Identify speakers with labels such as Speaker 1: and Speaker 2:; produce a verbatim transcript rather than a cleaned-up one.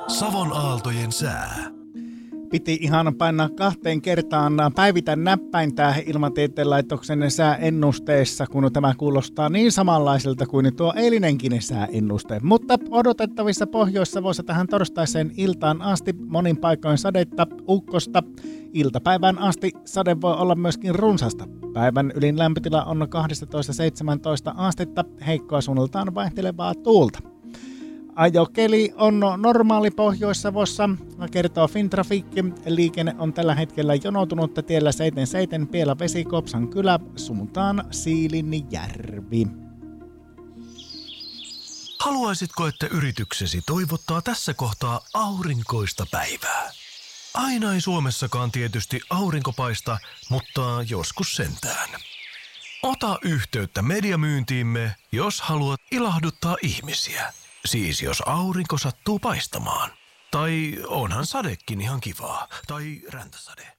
Speaker 1: Savon aaltojen sää.
Speaker 2: Piti ihan painaa kahteen kertaan päivitä näppäintää Ilmatieteen laitoksen sääennusteessa, kun tämä kuulostaa niin samanlaiselta kuin tuo eilinenkin sääennuste. Mutta odotettavissa Pohjois-Savossa tähän torstaiseen iltaan asti monin paikoin sadetta, ukkosta. Iltapäivään asti sade voi olla myöskin runsasta. Päivän ylin lämpötila on kaksitoista seitsemäntoista astetta, heikkoa suunnaltaan vaihtelevaa tuulta. Ajokeli on normaali Pohjois-Savossa, kertoo Fintraffic. Liikenne on tällä hetkellä jonoutunut tiellä seitsemänkymmentäseitsemän Piela Vesikopsan kylä suuntaan Siilinjärvi.
Speaker 1: Haluaisitko, että yrityksesi toivottaa tässä kohtaa aurinkoista päivää? Aina ei Suomessakaan tietysti aurinko paista, mutta joskus sentään. Ota yhteyttä mediamyyntiimme, jos haluat ilahduttaa ihmisiä. Siis jos aurinko sattuu paistamaan. Tai onhan sadekin ihan kivaa. Tai räntäsade.